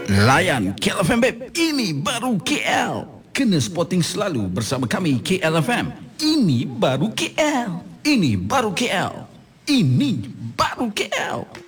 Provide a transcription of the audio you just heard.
Layan KLFM Babe, ini baru KL. Kena sporting selalu bersama kami KLFM. Ini baru KL. Ini baru KL. Ini baru KL.